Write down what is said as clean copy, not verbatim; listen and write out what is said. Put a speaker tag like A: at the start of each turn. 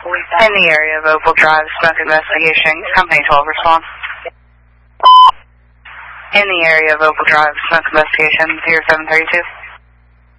A: In the area of Opal Drive, smoke investigation, Company 12 response. In the area of Opal Drive, smoke investigation, 0732.